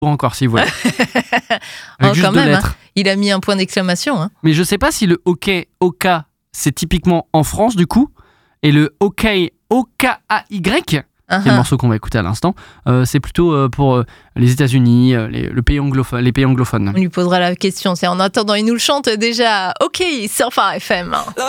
encore si vous voulez. Quand juste deux même, lettres. Il a mis un point d'exclamation. Mais je sais pas si le OK, OK, c'est typiquement en France du coup, et le OK, OKAY, qui est le morceau qu'on va écouter à l'instant, c'est plutôt pour les États-Unis, les pays anglophones. On lui posera la question. En attendant, il nous le chante déjà. OK, sur Phare FM.